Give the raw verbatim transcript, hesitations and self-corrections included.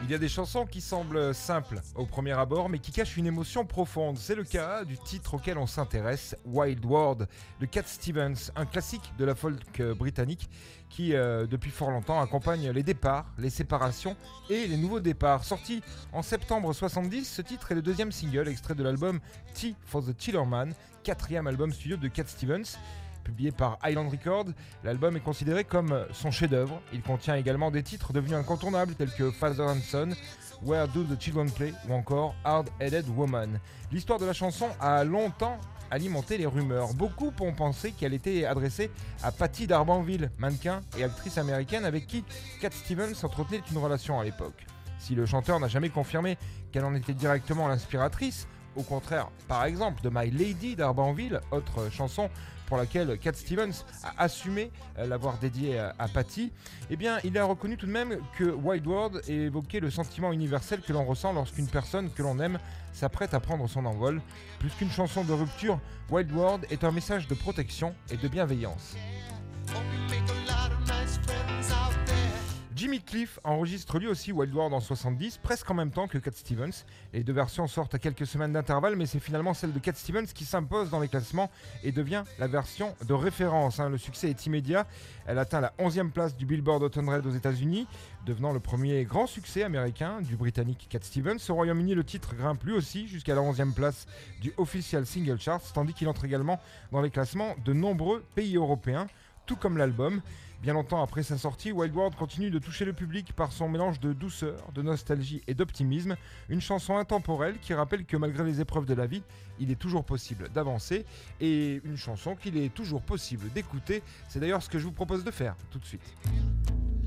Il y a des chansons qui semblent simples au premier abord, mais qui cachent une émotion profonde. C'est le cas du titre auquel on s'intéresse, Wild World, de Cat Stevens, un classique de la folk britannique qui, euh, depuis fort longtemps, accompagne les départs, les séparations et les nouveaux départs. Sorti en septembre soixante-dix, ce titre est le deuxième single extrait de l'album Tea for the Tillerman, quatrième album studio de Cat Stevens. Publié par Island Records, l'album est considéré comme son chef-d'œuvre. Il contient également des titres devenus incontournables tels que Father and Son, Where Do the Children Play ou encore Hard Headed Woman. L'histoire de la chanson a longtemps alimenté les rumeurs. Beaucoup ont pensé qu'elle était adressée à Patty d'Arbanville, mannequin et actrice américaine avec qui Cat Stevens entretenait une relation à l'époque. Si le chanteur n'a jamais confirmé qu'elle en était directement l'inspiratrice, au contraire, par exemple, de My Lady d'Arbanville, autre chanson pour laquelle Cat Stevens a assumé l'avoir dédiée à, à Patty, eh bien, il a reconnu tout de même que Wild World évoquait le sentiment universel que l'on ressent lorsqu'une personne que l'on aime s'apprête à prendre son envol. Plus qu'une chanson de rupture, Wild World est un message de protection et de bienveillance. Jimmy Cliff enregistre lui aussi Wild World en soixante-dix, presque en même temps que Cat Stevens. Les deux versions sortent à quelques semaines d'intervalle, mais c'est finalement celle de Cat Stevens qui s'impose dans les classements et devient la version de référence. Hein. Le succès est immédiat. Elle atteint la onzième place du Billboard Hot cent aux États-Unis, devenant le premier grand succès américain du Britannique Cat Stevens. Au Royaume-Uni, le titre grimpe lui aussi jusqu'à la onzième place du Official Single Charts, tandis qu'il entre également dans les classements de nombreux pays européens, tout comme l'album. Bien longtemps après sa sortie, Wild World continue de toucher le public par son mélange de douceur, de nostalgie et d'optimisme. Une chanson intemporelle qui rappelle que malgré les épreuves de la vie, il est toujours possible d'avancer. Et une chanson qu'il est toujours possible d'écouter. C'est d'ailleurs ce que je vous propose de faire tout de suite.